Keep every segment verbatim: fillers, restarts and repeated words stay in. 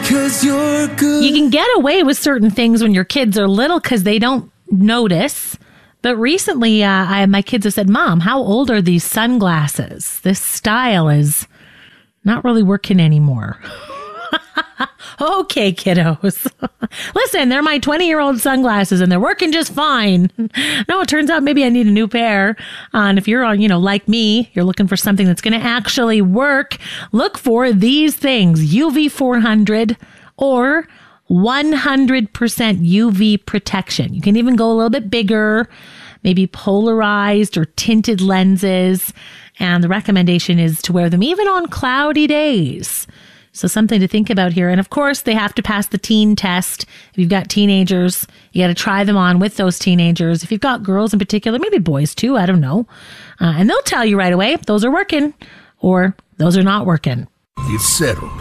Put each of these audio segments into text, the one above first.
because you're good. You can get away with certain things when your kids are little because they don't notice. But recently, uh, I, my kids have said, Mom, how old are these sunglasses? This style is not really working anymore. Okay, kiddos. Listen, they're my twenty-year-old sunglasses, and they're working just fine. No, it turns out maybe I need a new pair. Uh, and if you're on, you know, like me, you're looking for something that's going to actually work, look for these things, U V four hundred or one hundred percent U V protection. You can even go a little bit bigger, maybe polarized or tinted lenses. And the recommendation is to wear them even on cloudy days. So something to think about here. And of course, they have to pass the teen test. If you've got teenagers, you got to try them on with those teenagers. If you've got girls in particular, maybe boys too, I don't know. Uh, and they'll tell you right away, those are working or those are not working. It's settled.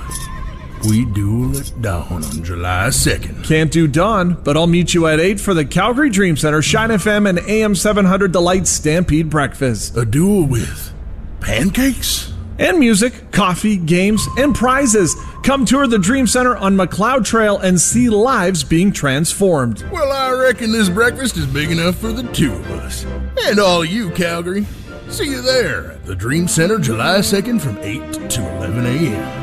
We duel it down on July second. Can't do dawn, but I'll meet you at eight for the Calgary Dream Center, Shine F M, and A M seven hundred Delight Stampede Breakfast. A duel with pancakes? And music, coffee, games, and prizes. Come tour the Dream Center on McLeod Trail and see lives being transformed. Well, I reckon this breakfast is big enough for the two of us. And all you, Calgary. See you there at the Dream Center July second from eight to eleven a.m.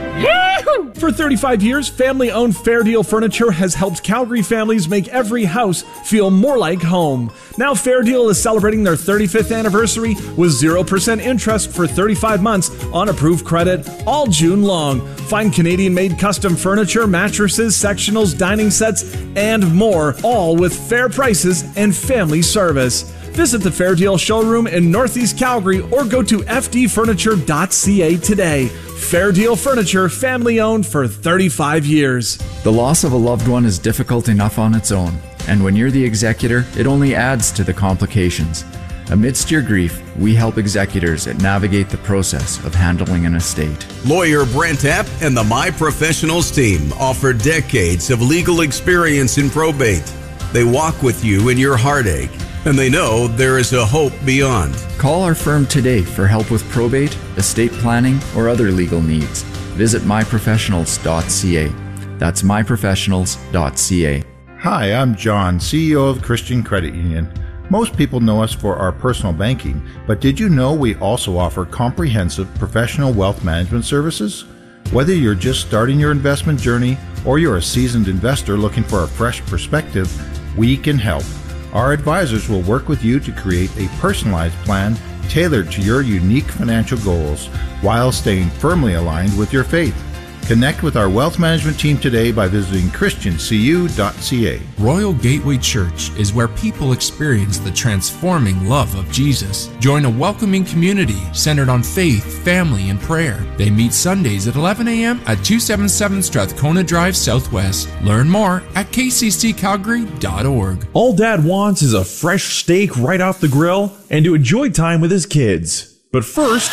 For thirty-five years, family-owned Fair Deal Furniture has helped Calgary families make every house feel more like home. Now Fair Deal is celebrating their thirty-fifth anniversary with zero percent interest for thirty-five months on approved credit all June long. Find Canadian-made custom furniture, mattresses, sectionals, dining sets, and more, all with fair prices and family service. Visit the Fair Deal showroom in Northeast Calgary or go to f d furniture dot c a today. Fair Deal Furniture, family owned for thirty-five years. The loss of a loved one is difficult enough on its own, and when you're the executor, it only adds to the complications. Amidst your grief, we help executors navigate the process of handling an estate. Lawyer Brent Epp and the My Professionals team offer decades of legal experience in probate. They walk with you in your heartache, and they know there is a hope beyond. Call our firm today for help with probate, estate planning, or other legal needs. Visit my professionals dot c a. That's my professionals dot c a. Hi, I'm John, C E O of Christian Credit Union. Most people know us for our personal banking, but did you know we also offer comprehensive professional wealth management services? Whether you're just starting your investment journey or you're a seasoned investor looking for a fresh perspective, we can help. Our advisors will work with you to create a personalized plan tailored to your unique financial goals while staying firmly aligned with your faith. Connect with our wealth management team today by visiting christian c u dot c a. Royal Gateway Church is where people experience the transforming love of Jesus. Join a welcoming community centered on faith, family, and prayer. They meet Sundays at eleven a.m. at two seventy-seven Strathcona Drive Southwest. Learn more at k c c calgary dot org. All Dad wants is a fresh steak right off the grill and to enjoy time with his kids. But first,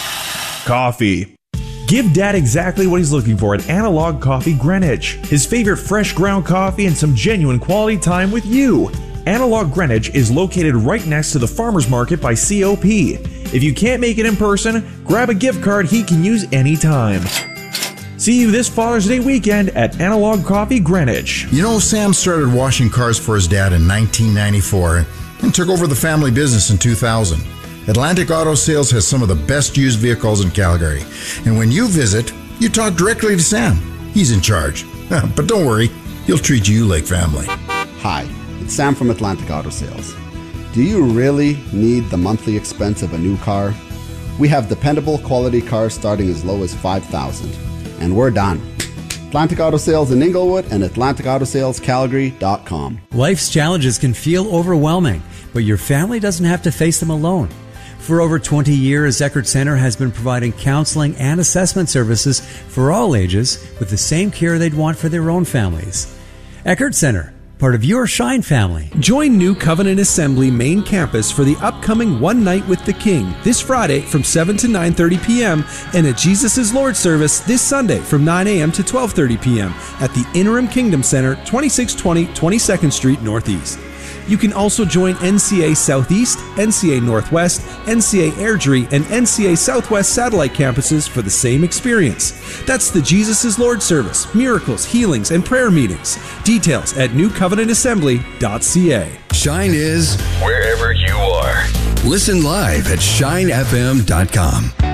coffee. Give Dad exactly what he's looking for at Analog Coffee Greenwich. His favorite fresh ground coffee and some genuine quality time with you. Analog Greenwich is located right next to the Farmers Market by C O P. If you can't make it in person, grab a gift card he can use anytime. See you this Father's Day weekend at Analog Coffee Greenwich. You know, Sam started washing cars for his dad in nineteen ninety-four and took over the family business in two thousand. Atlantic Auto Sales has some of the best used vehicles in Calgary. And when you visit, you talk directly to Sam. He's in charge. But don't worry, he'll treat you like family. Hi, it's Sam from Atlantic Auto Sales. Do you really need the monthly expense of a new car? We have dependable quality cars starting as low as five thousand dollars. And we're done. Atlantic Auto Sales in Inglewood and atlantic auto sales calgary dot com. Life's challenges can feel overwhelming, but your family doesn't have to face them alone. For over twenty years, Eckert Center has been providing counseling and assessment services for all ages with the same care they'd want for their own families. Eckert Center, part of your Shine family. Join New Covenant Assembly main campus for the upcoming One Night with the King this Friday from seven to nine thirty p.m. and at Jesus is Lord service this Sunday from nine a.m. to twelve thirty p.m. at the Interim Kingdom Center, twenty-six twenty twenty-second Street Northeast. You can also join N C A Southeast, N C A Northwest, N C A Airdrie, and N C A Southwest satellite campuses for the same experience. That's the Jesus is Lord service, miracles, healings, and prayer meetings. Details at new covenant assembly dot c a. Shine is wherever you are. Listen live at shine f m dot com.